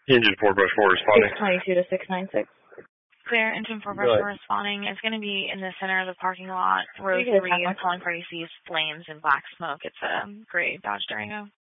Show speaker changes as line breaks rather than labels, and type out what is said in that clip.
Engine 4 brush 4 responding.
622 to 696.
Clear, engine 4 brush 4 responding. It's going to be in the center of the parking lot, row 3. I'm calling for AC's flames and black smoke. It's a gray Dodge Durango.